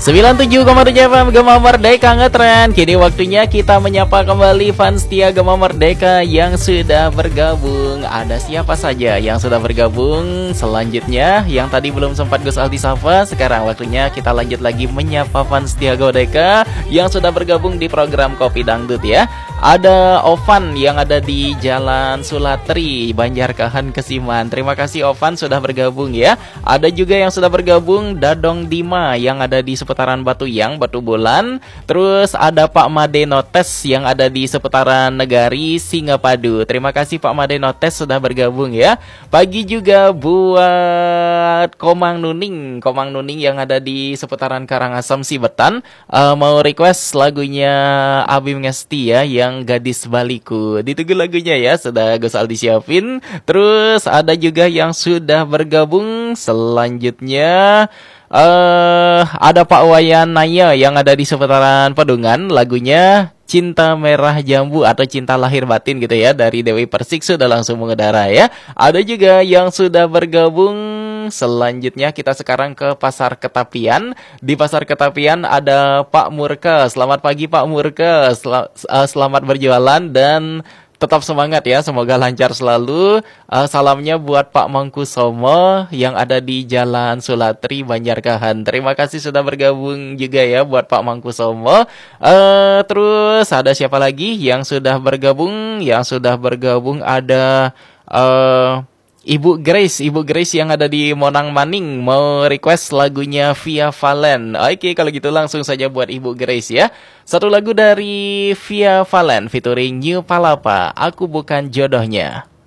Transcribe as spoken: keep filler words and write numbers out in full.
sembilan puluh tujuh koma tujuh F M Gema Merdeka ngetren. Kini waktunya kita menyapa kembali fans setia Gema Merdeka yang sudah bergabung. Ada siapa saja yang sudah bergabung? Selanjutnya yang tadi belum sempat Gus Aldi sapa, sekarang waktunya kita lanjut lagi menyapa fans setia Merdeka yang sudah bergabung di program Kopi Dangdut ya. Ada Ovan yang ada di Jalan Sulatri, Banjarkahan, Kesiman. Terima kasih Ovan sudah bergabung ya. Ada juga yang sudah bergabung Dadong Dima yang ada di seputaran Batu Yang, Batu Bolan. Terus ada Pak Made Notes yang ada di seputaran Negari, Singapadu. Terima kasih Pak Made Notes sudah bergabung ya. Pagi juga buat Komang Nuning, Komang Nuning yang ada di seputaran Karangasem, Sibetan. uh, Mau request lagunya Abim Ngesti ya, yang Gadis Baliku. Ditunggu lagunya ya, sudah Gus Aldi siapin. Terus ada juga yang sudah bergabung. Selanjutnya uh, ada Pak Wayan Naya yang ada di seputaran Pedungan. Lagunya Cinta Merah Jambu atau Cinta Lahir Batin gitu ya, dari Dewi Persik sudah langsung mengudara ya. Ada juga yang sudah bergabung. Selanjutnya kita sekarang ke Pasar Ketapian. Di Pasar Ketapian ada Pak Murka. Selamat pagi Pak Murka. Sel- uh, selamat berjualan dan tetap semangat ya, semoga lancar selalu. Uh, salamnya buat Pak Mangkusomo yang ada di Jalan Sulatri, Banjarkahan. Terima kasih sudah bergabung juga ya buat Pak Mangkusomo. Uh, terus ada siapa lagi yang sudah bergabung? Yang sudah bergabung ada uh, Ibu Grace, Ibu Grace yang ada di Monang Maning mau request lagunya Via Valen. Oke, kalau gitu langsung saja buat Ibu Grace ya. Satu lagu dari Via Valen featuring New Palapa, Aku Bukan Jodohnya.